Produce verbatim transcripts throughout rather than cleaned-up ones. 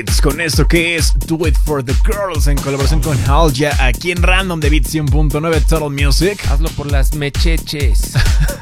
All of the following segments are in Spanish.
Con esto que es Do It For The Girls en colaboración con Halja aquí en Random de Beat cien punto nueve Total Music. Hazlo por las mecheches.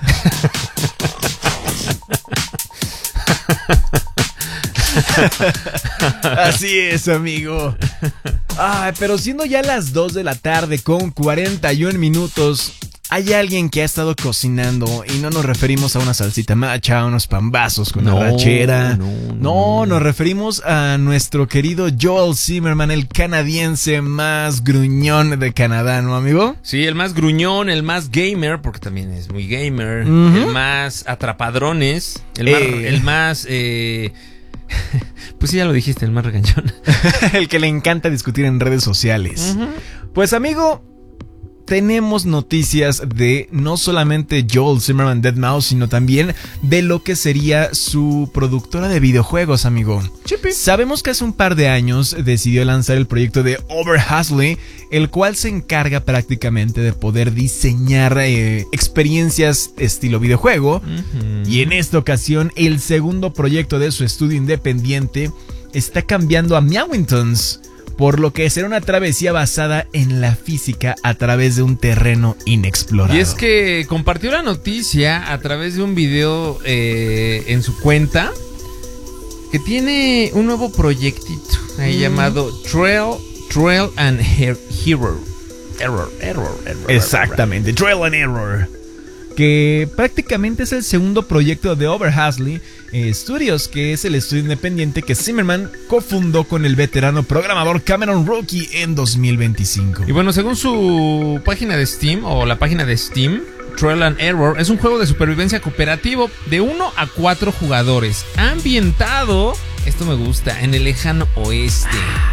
Así es, amigo. Ay, pero siendo ya las dos de la tarde con cuarenta y un minutos, hay alguien que ha estado cocinando y no nos referimos a una salsita macha, a unos pambazos con no, arrachera. No, no, no, nos referimos a nuestro querido Joel Zimmerman, el canadiense más gruñón de Canadá, ¿no, amigo? Sí, el más gruñón, el más gamer, porque también es muy gamer, uh-huh. el más atrapadrones, el eh. más... El más eh... Pues sí, ya lo dijiste, el más regañón. El que le encanta discutir en redes sociales. Uh-huh. Pues, amigo, tenemos noticias de no solamente Joel Zimmerman deadmau cinco, sino también de lo que sería su productora de videojuegos, amigo. Chipi. Sabemos que hace un par de años decidió lanzar el proyecto de Overhasly, el cual se encarga prácticamente de poder diseñar eh, experiencias estilo videojuego. Uh-huh. Y en esta ocasión, el segundo proyecto de su estudio independiente está cambiando a Meowingtons, por lo que será una travesía basada en la física a través de un terreno inexplorado. Y es que compartió la noticia a través de un video eh, en su cuenta, que tiene un nuevo proyectito ahí mm. llamado Trail, Trail and Error. Error, error, error. Exactamente, Trail and Error. Que prácticamente es el segundo proyecto de Overhasly eh, Studios, que es el estudio independiente que Zimmerman cofundó con el veterano programador Cameron Rookie en dos mil veinticinco. Y bueno, según su página de Steam, o la página de Steam, Trial and Error es un juego de supervivencia cooperativo de uno a cuatro jugadores, ambientado, esto me gusta, en el lejano oeste.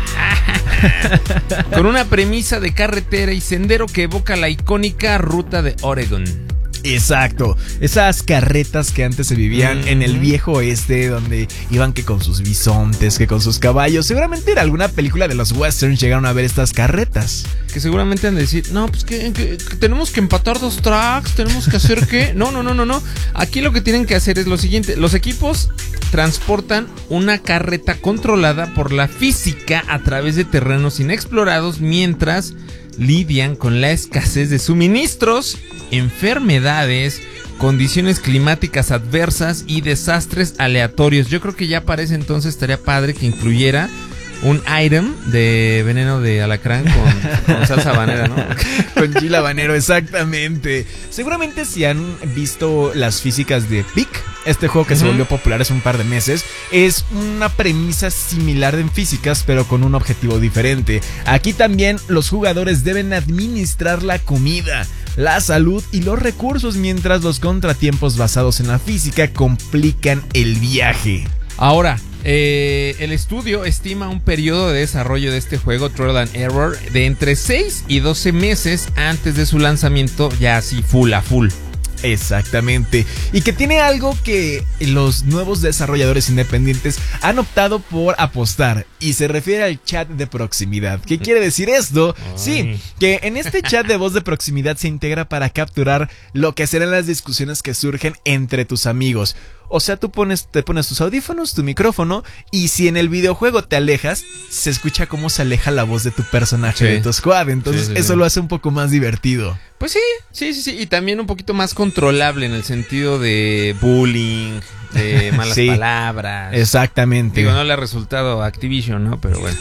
Con una premisa de carretera y sendero que evoca la icónica ruta de Oregon. Exacto, esas carretas que antes se vivían mm. en el viejo oeste, donde iban que con sus bisontes, que con sus caballos. Seguramente en alguna película de los westerns llegaron a ver estas carretas. Que seguramente han de decir, no, pues que, que, que tenemos que empatar dos tracks, tenemos que hacer que... No, no, no, no, no. Aquí lo que tienen que hacer es lo siguiente. Los equipos transportan una carreta controlada por la física a través de terrenos inexplorados, mientras lidian con la escasez de suministros, enfermedades, condiciones climáticas adversas y desastres aleatorios. Yo creo que ya para ese entonces estaría padre que incluyera un item de veneno de alacrán con, con salsa habanera, ¿no? Con chile habanero, exactamente. Seguramente si han visto las físicas de Peak, este juego que uh-huh. se volvió popular hace un par de meses, es una premisa similar en físicas, pero con un objetivo diferente. Aquí también los jugadores deben administrar la comida, la salud y los recursos, mientras los contratiempos basados en la física complican el viaje. Ahora, eh, el estudio estima un periodo de desarrollo de este juego, Trial and Error, de entre seis y doce meses antes de su lanzamiento, ya así full a full. Exactamente. Y que tiene algo que los nuevos desarrolladores independientes han optado por apostar, y se refiere al chat de proximidad. ¿Qué quiere decir esto? Ay. Sí, que en este chat de voz de proximidad se integra para capturar lo que serán las discusiones que surgen entre tus amigos. O sea, tú pones, te pones tus audífonos, tu micrófono, y si en el videojuego te alejas, se escucha cómo se aleja la voz de tu personaje, sí, de tu squad. Entonces sí, sí, eso sí. lo hace un poco más divertido. Pues sí, sí, sí, sí. Y también un poquito más controlable en el sentido de bullying, de malas sí, palabras. Exactamente. Digo, no le ha resultado a Activision, ¿no? Pero bueno.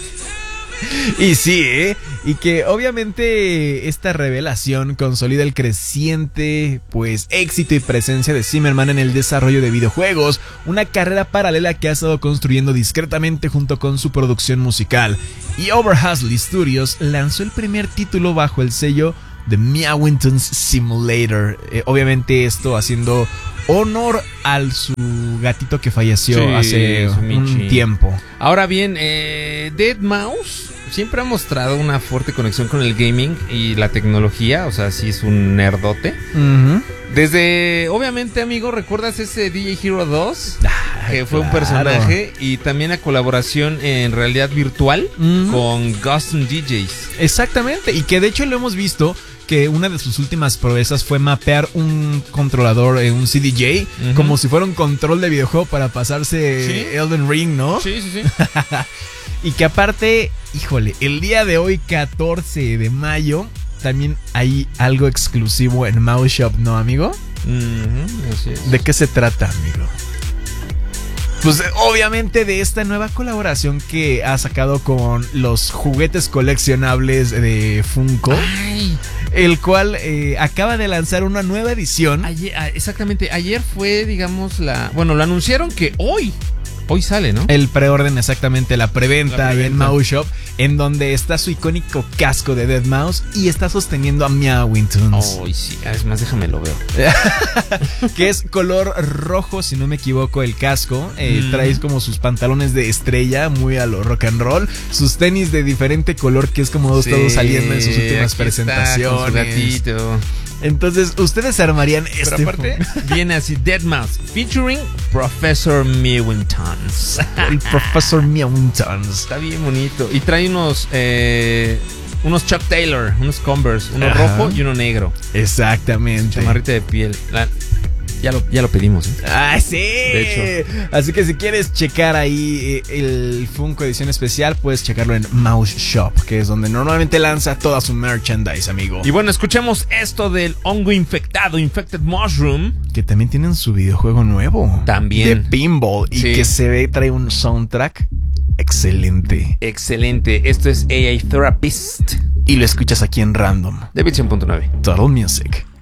Y sí, ¿eh? Y que obviamente esta revelación consolida el creciente, pues, éxito y presencia de Zimmerman en el desarrollo de videojuegos, una carrera paralela que ha estado construyendo discretamente junto con su producción musical. Y Overhasly Studios lanzó el primer título bajo el sello de Meowingtons Simulator. Eh, obviamente esto haciendo honor al su gatito que falleció sí, hace un tiempo. Ahora bien, eh, deadmau siempre ha mostrado una fuerte conexión con el gaming y la tecnología. O sea, sí es un nerdote. Uh-huh. Desde, obviamente, amigo, ¿recuerdas ese D J Hero dos? Ah, que fue claro. un personaje, y también la colaboración en realidad virtual uh-huh. con Ghost D Js. Exactamente, y que de hecho lo hemos visto que una de sus últimas proezas fue mapear un controlador, eh, un C D J, uh-huh. como si fuera un control de videojuego para pasarse ¿Sí? Elden Ring, ¿no? Sí, sí, sí. Y que aparte, híjole, el día de hoy, catorce de mayo, también hay algo exclusivo en Mouse Shop, ¿no, amigo? Mm-hmm, así es. ¿De qué se trata, amigo? Pues obviamente de esta nueva colaboración que ha sacado con los juguetes coleccionables de Funko. Ay. El cual eh, acaba de lanzar una nueva edición. Ayer, exactamente, ayer fue, digamos, la... Bueno, lo anunciaron que hoy... Hoy sale, ¿no? El preorden, exactamente, la preventa, la preventa. en Mouse Shop, en donde está su icónico casco de deadmau cinco y está sosteniendo a Meowing Toons. Ay, sí, es más, déjame lo veo. Que es color rojo, si no me equivoco, el casco. Eh, mm. Traes como sus pantalones de estrella, muy a lo rock and roll. Sus tenis de diferente color, que es como sí, estado saliendo en sus últimas presentaciones. Está, con su gatito. Entonces, ustedes armarían este. Pero aparte, viene así: deadmau cinco featuring Professor Meowing Toons. El Professor Meowing Toons. Está bien bonito. Y trae unos eh, unos Chuck Taylor, unos Converse, uno Ajá. rojo y uno negro. Exactamente. Chamarrita de piel. La, ya, lo, ya lo pedimos, ¿eh? ¡Ah, sí! De hecho. Así que si quieres checar ahí el Funko edición especial, puedes checarlo en Mouse Shop, que es donde normalmente lanza toda su merchandise, amigo. Y bueno, escuchemos esto del hongo infectado, Infected Mushroom. Que también tienen su videojuego nuevo. También. De pinball. Y sí. que se ve, trae un soundtrack excelente. Excelente. Esto es A I Therapist. Y lo escuchas aquí en Random. De Vision punto nueve. Total Music.